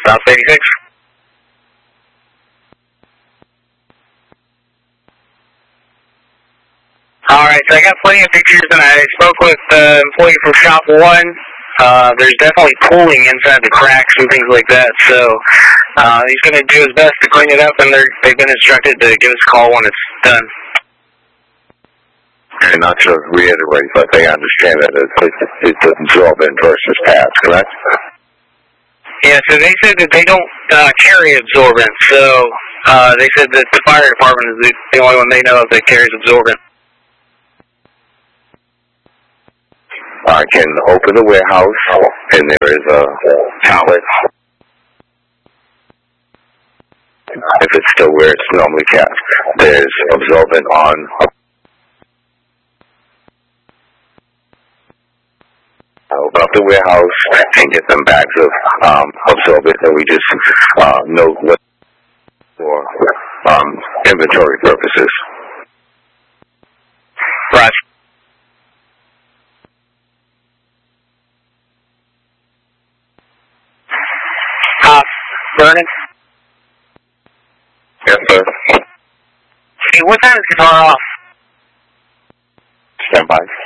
South 86. Alright, so I got plenty of pictures, and I spoke with the employee from Shop 1. There's definitely pooling inside the cracks and things like that, so he's going to do his best to clean it up, and they've been instructed to give us a call when it's done. And not to reiterate, but they understand that it's absorbent versus pads, correct? Yeah, so they said that they don't carry absorbent, so they said that the fire department is the only one they know of that carries absorbent. I can open the warehouse, and there is a pallet. If it's still where it's normally kept, there's absorbent on. I open up the warehouse and get them bags of absorbent, and we just know what for inventory purposes. Right. Vernon? Yes, sir. Hey, what time is guitar off? Stand by.